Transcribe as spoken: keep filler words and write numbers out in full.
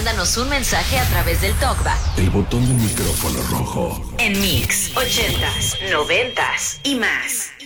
mándanos un mensaje a través del TalkBack. El botón del micrófono rojo. En Mix, ochentas, noventas y más.